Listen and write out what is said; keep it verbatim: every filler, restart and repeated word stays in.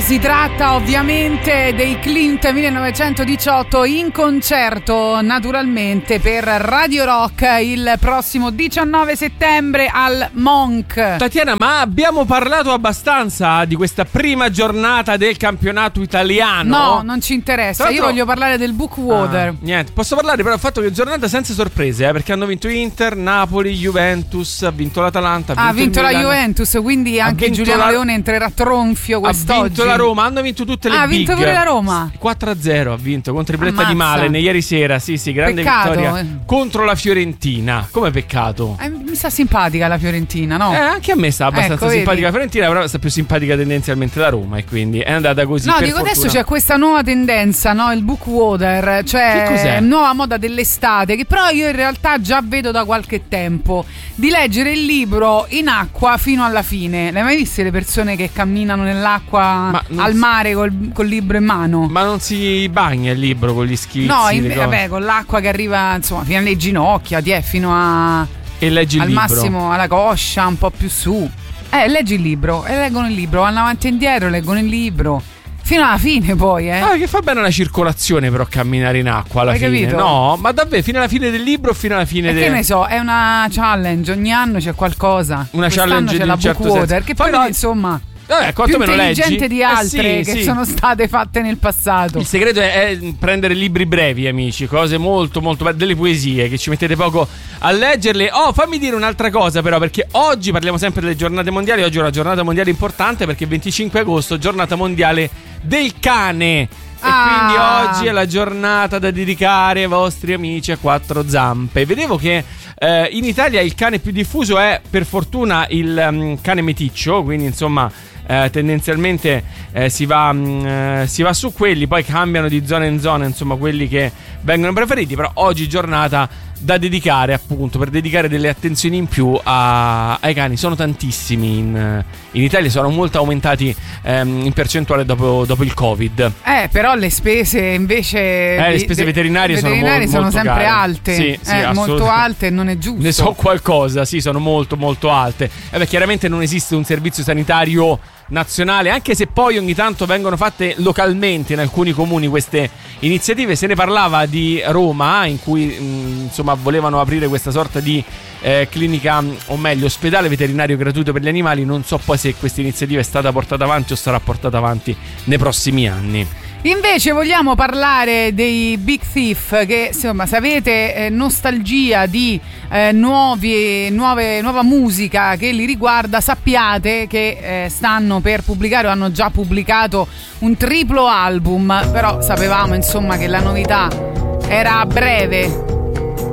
Si tratta ovviamente dei Clint millenovecentodiciotto in concerto naturalmente per Radio Rock il prossimo diciannove settembre al Monk. Tatiana, ma abbiamo parlato abbastanza di questa prima giornata del campionato italiano? No, non ci interessa, io voglio parlare del Bookwater. Ah, niente, posso parlare però del fatto che è giornata senza sorprese, eh, perché hanno vinto Inter, Napoli, Juventus, ha vinto l'Atalanta, ha vinto, ha vinto la Milan, Juventus, quindi anche Giuliano la... Leone entrerà tronfio quest'oggi. Ha vinto la Roma, hanno vinto tutte le ah, big. Ha vinto pure la Roma. quattro a zero ha vinto con tripletta Ammazza. di Malen ieri sera. Sì, sì, grande peccato. vittoria contro la Fiorentina. Come peccato? Eh, mi sta simpatica la Fiorentina, no? Eh, anche a me sta abbastanza ecco, simpatica vedi? la Fiorentina, però sta più simpatica tendenzialmente la Roma e quindi è andata così. No, per dico fortuna. adesso c'è questa nuova tendenza, no? Il Bookwater, cioè che cos'è? nuova moda dell'estate, che però io in realtà già vedo da qualche tempo, di leggere il libro in acqua fino alla fine. Le hai mai viste le persone che camminano nell'acqua al si... mare col, col libro in mano? Ma non si bagna il libro con gli schizzi? No, in, vabbè, con l'acqua che arriva insomma fino alle ginocchia, ti è fino a e leggi il al libro. massimo alla coscia, un po' più su. Eh, leggi il libro e leggono il libro, vanno avanti e indietro, leggono il libro. Fino alla fine poi, eh. Ah, che fa bene la circolazione però camminare in acqua alla Hai fine. capito? No, ma davvero fino alla fine del libro o fino alla fine del... del... che ne so, è una challenge, ogni anno c'è qualcosa. Una Quest'anno challenge c'è di la un certo Bookwater, senso. che Fammi però di... insomma Vabbè, più intelligente leggi? di altre eh sì, che sì. sono state fatte nel passato. Il segreto è, è prendere libri brevi, amici, cose molto molto belle, delle poesie che ci mettete poco a leggerle. Oh, fammi dire un'altra cosa però, perché oggi parliamo sempre delle giornate mondiali. Oggi è una giornata mondiale importante perché venticinque agosto, giornata mondiale del cane. E ah. quindi oggi è la giornata da dedicare ai vostri amici a quattro zampe. Vedevo che eh, in Italia il cane più diffuso è per fortuna il um, cane meticcio, quindi insomma Eh, tendenzialmente eh, si, va, mh, eh, si va su quelli, poi cambiano di zona in zona, insomma quelli che vengono preferiti. Però oggi giornata da dedicare, appunto, per dedicare delle attenzioni in più a, ai cani. Sono tantissimi in, in Italia, sono molto aumentati ehm, in percentuale dopo, dopo il Covid. Eh, però le spese invece eh, le spese de- veterinarie, veterinarie sono, sono molto sempre care. alte, sì, sì, eh, molto alte, non è giusto. Ne so qualcosa, sì, sono molto molto alte. Eh beh, chiaramente non esiste un servizio sanitario nazionale, anche se poi ogni tanto vengono fatte localmente in alcuni comuni queste iniziative. Se ne parlava di Roma, in cui mh, insomma volevano aprire questa sorta di eh, clinica, o meglio ospedale veterinario gratuito per gli animali. Non so poi se questa iniziativa è stata portata avanti o sarà portata avanti nei prossimi anni. Invece vogliamo parlare dei Big Thief, che insomma, se avete eh, nostalgia di eh, nuovi, nuove, nuova musica che li riguarda, sappiate che eh, stanno per pubblicare o hanno già pubblicato un triplo album, però sapevamo insomma che la novità era a breve.